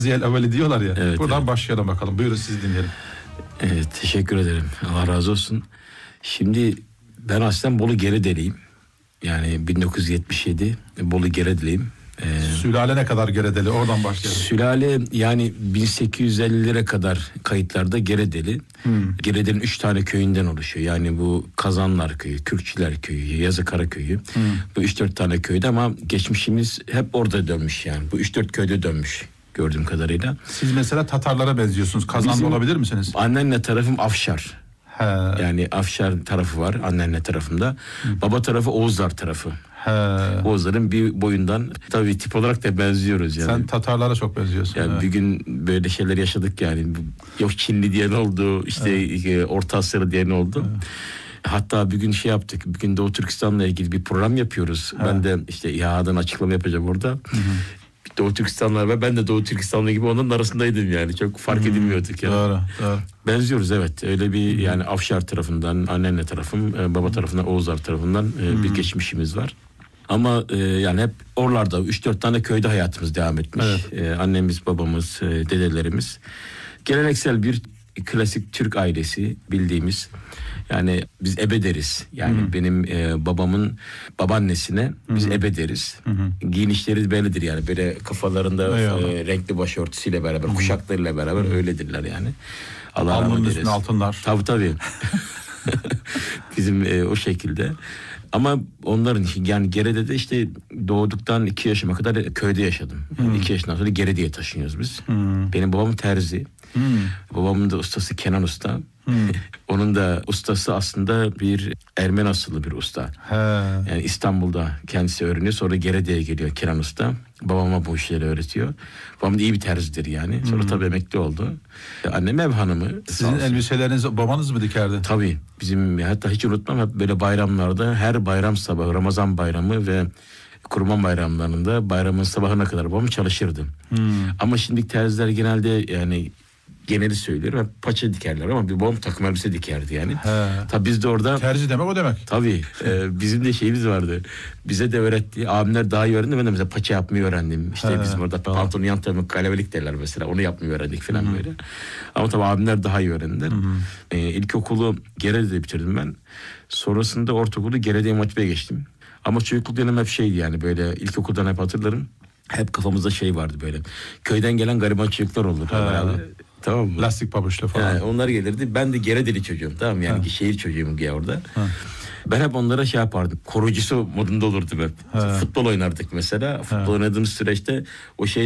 Ziyel evveli diyorlar ya. Evet, Buradan evet. başlayalım bakalım. Buyurun sizi dinleyelim. Evet, teşekkür ederim. Allah razı olsun. Şimdi ben aslen Bolu Geredeliyim. Yani 1977 Bolu Geredeliyim. Sülale ne kadar Geredeli? Oradan başlayalım. Sülale yani 1850'lere kadar kayıtlarda Geredeli. Geredeli'nin 3 tane köyünden oluşuyor. Yani bu Kazanlar Köyü, Kürkçüler Köyü, Yazıkara Köyü. Bu 3-4 tane köyde ama geçmişimiz hep orada dönmüş yani. Bu 3-4 köyde dönmüş gördüğüm kadarıyla. Siz mesela Tatarlara benziyorsunuz. Kazanlı olabilir misiniz? Anneanne tarafım Afşar. He. Yani Afşar tarafı var anneanne tarafımda. Baba tarafı Oğuzlar tarafı. He. Oğuzların bir boyundan tabii tip olarak da benziyoruz yani. Sen Tatarlara çok benziyorsun. Yani evet. bir gün böyle şeyler yaşadık yani. Yok Çinli diyen oldu, işte Orta Asyalı diyen oldu. Evet. Hatta bir gün şey yaptık. Bir gün Doğu Türkistan'la ilgili bir program yapıyoruz. Evet. Ben de işte İHA'dan açıklama yapacağım orada. Doğu Türkistanlar ve ben de Doğu Türkistanlı gibi onların arasındaydım yani. Çok fark edilmiyorduk yani. Doğru. Benziyoruz evet. Öyle bir yani Afşar tarafından, anneanne tarafım, baba tarafından, Oğuzlar tarafından bir geçmişimiz var. Ama yani hep oralarda 3-4 tane köyde hayatımız devam etmiş. Evet. Annemiz, babamız, dedelerimiz. Geleneksel bir klasik Türk ailesi bildiğimiz. Yani biz ebe deriz. Yani benim babamın babaannesine biz ebe deriz. Giyinişleri böyledir yani. Böyle kafalarında renkli başörtüsüyle beraber, kuşaklarıyla beraber öyledirler yani. Allah rahmet eylesin. Alnının altınlar. Tabii. Bizim o şekilde. Ama onların yani Gerede'de işte doğduktan 2 yaşıma kadar köyde yaşadım. Yani 2 yaşından sonra Gerede'ye taşınıyoruz biz. Benim babam terzi. Babamın da ustası Kenan Usta. Onun da ustası aslında bir Ermeni asıllı bir usta. Yani İstanbul'da kendisi öğreniyor. Sonra Gerede'ye geliyor Kenan Usta. Babama bu işleri öğretiyor. Babam da iyi bir terzidir yani. Sonra tabii emekli oldu. Annem ev hanımı. Sizin elbiselerinizi babanız mı dikerdi? Tabii. Bizim hatta hiç unutmam hep böyle bayramlarda her bayram sabahı Ramazan bayramı ve Kurban bayramlarında bayramın sabahına kadar babam çalışırdı. Ama şimdi terziler genelde yani geneli söylüyorum hep paça dikerler ama bir babam takım elbise dikerdi yani. Tabii biz de orada... Terzi demek o demek. Tabii. Bizim de şeyimiz vardı. Bize de öğretti. Abimler daha iyi öğrendi. Ben de mesela paça yapmayı öğrendim. İşte bizim orada pantolon yan tarafı kalevelik derler mesela. Onu yapmayı öğrendik falan böyle. Ama tabii abimler daha iyi öğrendiler. İlkokulu Gerede'de bitirdim ben. Sonrasında ortaokulu Gerede İmam Hatip'e geçtim. Ama çocukluk dönem hep şeydi yani böyle ilkokuldan hep hatırlarım. Hep kafamızda şey vardı böyle. Köyden gelen gariban çocuklar olurdu. Tamam mı? Lastik pabuçlu falan. Yani onlar gelirdi. Ben de Geredeli çocuğum tamam mı? Yani şehir çocuğum ya orada. Ben hep onlara şey yapardım. Koruyucusu modunda olurdum hep. Futbol oynardık mesela. Futbol oynadığımız süreçte o şey